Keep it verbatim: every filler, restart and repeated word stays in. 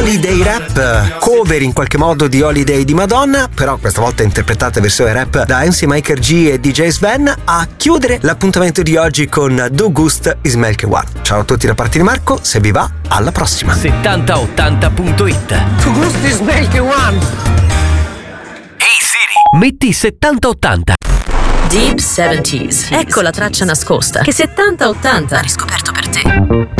Holiday Rap, cover in qualche modo di Holiday di Madonna, però questa volta interpretata versione rap da M C Maker G e D J Sven, a chiudere l'appuntamento di oggi con Do Gust Ismael Kewan. Ciao a tutti da parte di Marco, se vi va, alla prossima. settanta ottanta punto it. Do Gust Ismael Kewan. Ehi Siri, metti settanta ottanta. Deep seventies. Ecco la traccia nascosta che settanta ottanta ha riscoperto per te.